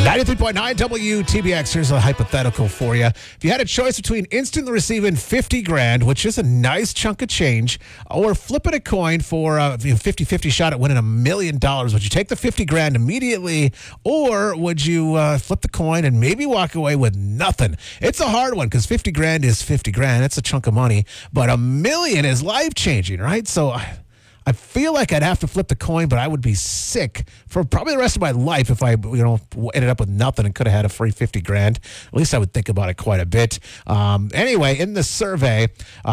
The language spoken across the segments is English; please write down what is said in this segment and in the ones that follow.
93.9 WTBX. Here's a hypothetical for you. If you had a choice between instantly receiving 50 grand, which is a nice chunk of change, or flipping a coin for a 50-50 shot at winning $1 million, would you take the 50 grand immediately, or would you flip the coin and maybe walk away with nothing? It's a hard one because 50 grand is 50 grand. It's a chunk of money, but $1 million is life-changing, right? So I feel like I'd have to flip the coin, but I would be sick for probably the rest of my life if I, ended up with nothing and could have had a free 50 grand. At least I would think about it quite a bit. Anyway, in the survey,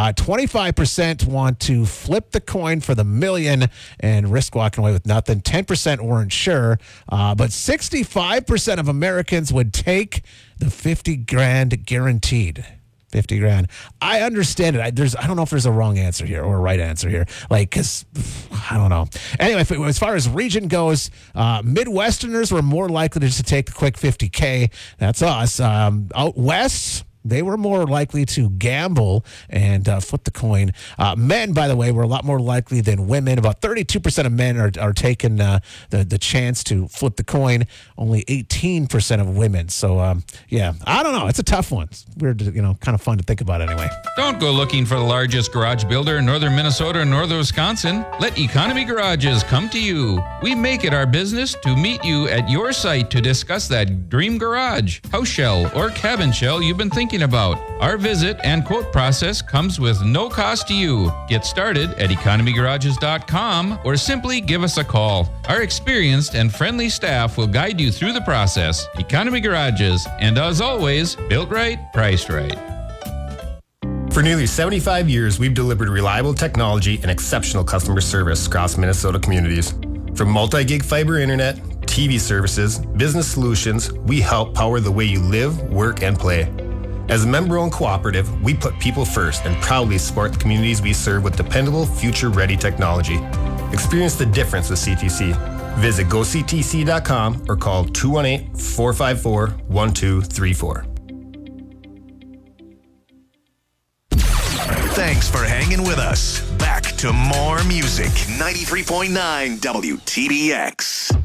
25% want to flip the coin for the $1 million and risk walking away with nothing. 10% weren't sure, but 65% of Americans would take the 50 grand guaranteed. 50 grand. I understand it. I don't know if there's a wrong answer here or a right answer here. Because I don't know. Anyway, as far as region goes, Midwesterners were more likely just to take the quick 50K. That's us. Out west, they were more likely to gamble and flip the coin. Men, by the way, were a lot more likely than women. About 32% of men are taking the chance to flip the coin. Only 18% of women. So, I don't know. It's a tough one. It's weird, kind of fun to think about anyway. Don't go looking for the largest garage builder in northern Minnesota and northern Wisconsin. Let Economy Garages come to you. We make it our business to meet you at your site to discuss that dream garage, house shell, or cabin shell you've been thinking about. Our visit and quote process comes with no cost to you. Get started at economygarages.com or simply give us a call. Our experienced and friendly staff will guide you through the process. Economy Garages, and as always, built right, priced right. For nearly 75 years, we've delivered reliable technology and exceptional customer service across Minnesota communities. From multi-gig fiber internet, TV services, business solutions, we help power the way you live, work, and play. As a member-owned cooperative, we put people first and proudly support the communities we serve with dependable, future-ready technology. Experience the difference with CTC. Visit goctc.com or call 218-454-1234. Thanks for hanging with us. Back to more music. 93.9 WTBX.